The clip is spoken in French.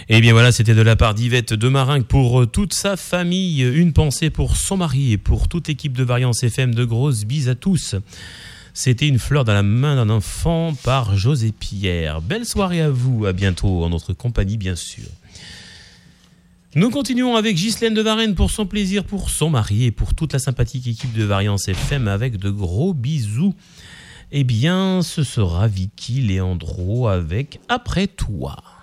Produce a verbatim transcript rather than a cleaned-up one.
Et bien voilà, c'était de la part d'Yvette de Maringue pour toute sa famille. Une pensée pour son mari et pour toute l'équipe de Variance F M. De grosses bises à tous. C'était une fleur dans la main d'un enfant par José Pierre. Belle soirée à vous, à bientôt en notre compagnie bien sûr. Nous continuons avec Ghislaine de Varennes pour son plaisir, pour son mari et pour toute la sympathique équipe de Variance F M avec de gros bisous. Eh bien, ce sera Vicky Leandro avec Après toi.